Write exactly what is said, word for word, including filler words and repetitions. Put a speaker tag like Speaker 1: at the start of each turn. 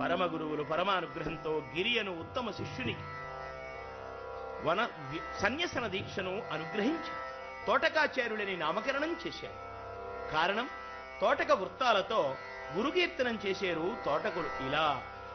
Speaker 1: పరమ గురువులు పరమానుగ్రహంతో గిరియను ఉత్తమ శిష్యునికి వన సన్యసన దీక్షను అనుగ్రహించి తోటకాచార్యులని నామకరణం చేశారు. కారణం, తోటక వృత్తాలతో గురుకీర్తనం చేశారు తోటకులు ఇలా.